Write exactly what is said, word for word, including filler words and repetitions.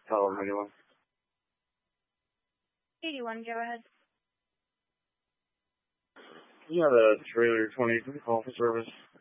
Tower eighty-one. eighty-one, go ahead. Yeah, the trailer twenty-three call for service.